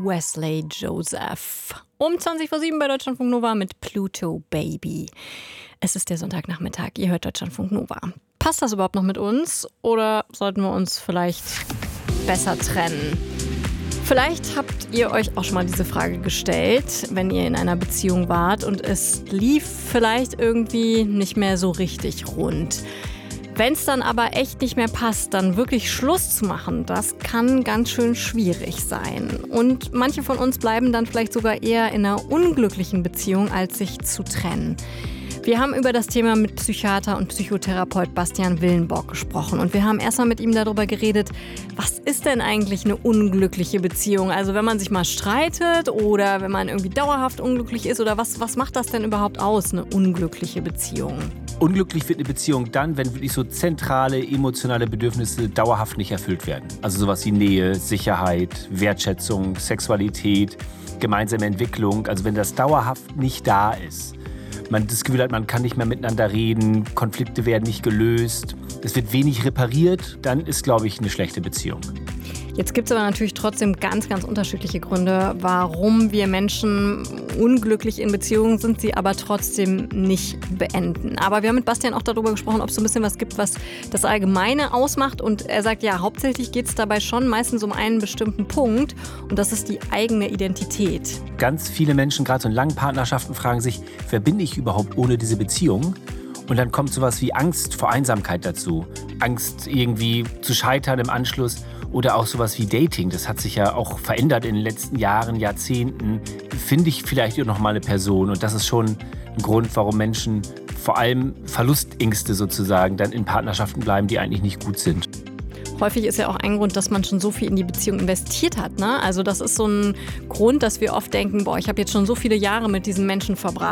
Wesley Joseph. Um 20:07 bei Deutschlandfunk Nova mit Pluto Baby. Es ist der Sonntagnachmittag, ihr hört Deutschlandfunk Nova. Passt das überhaupt noch mit uns oder sollten wir uns vielleicht besser trennen? Vielleicht habt ihr euch auch schon mal diese Frage gestellt, wenn ihr in einer Beziehung wart und es lief vielleicht irgendwie nicht mehr so richtig rund. Wenn es dann aber echt nicht mehr passt, dann wirklich Schluss zu machen, das kann ganz schön schwierig sein. Und manche von uns bleiben dann vielleicht sogar eher in einer unglücklichen Beziehung, als sich zu trennen. Wir haben über das Thema mit Psychiater und Psychotherapeut Bastian Willenborg gesprochen. Und wir haben erstmal mit ihm darüber geredet, was ist denn eigentlich eine unglückliche Beziehung? Also wenn man sich mal streitet oder wenn man irgendwie dauerhaft unglücklich ist oder was macht das denn überhaupt aus, eine unglückliche Beziehung? Unglücklich wird eine Beziehung dann, wenn wirklich so zentrale emotionale Bedürfnisse dauerhaft nicht erfüllt werden. Also sowas wie Nähe, Sicherheit, Wertschätzung, Sexualität, gemeinsame Entwicklung. Also wenn das dauerhaft nicht da ist. Man das Gefühl hat, man kann nicht mehr miteinander reden, Konflikte werden nicht gelöst, es wird wenig repariert, dann ist, glaube ich, eine schlechte Beziehung. Jetzt gibt es aber natürlich trotzdem ganz, ganz unterschiedliche Gründe, warum wir Menschen unglücklich in Beziehungen sind, sie aber trotzdem nicht beenden. Aber wir haben mit Bastian auch darüber gesprochen, ob es so ein bisschen was gibt, was das Allgemeine ausmacht. Und er sagt, ja, hauptsächlich geht es dabei schon meistens um einen bestimmten Punkt. Und das ist die eigene Identität. Ganz viele Menschen, gerade so in langen Partnerschaften, fragen sich, wer bin ich überhaupt ohne diese Beziehung? Und dann kommt sowas wie Angst vor Einsamkeit dazu. Angst, irgendwie zu scheitern im Anschluss. Oder auch sowas wie Dating. Das hat sich ja auch verändert in den letzten Jahren, Jahrzehnten. Finde ich vielleicht noch mal eine Person. Und das ist schon ein Grund, warum Menschen vor allem Verlustängste sozusagen dann in Partnerschaften bleiben, die eigentlich nicht gut sind. Häufig ist ja auch ein Grund, dass man schon so viel in die Beziehung investiert hat. Ne? Also das ist so ein Grund, dass wir oft denken, boah, ich habe jetzt schon so viele Jahre mit diesem Menschen verbracht.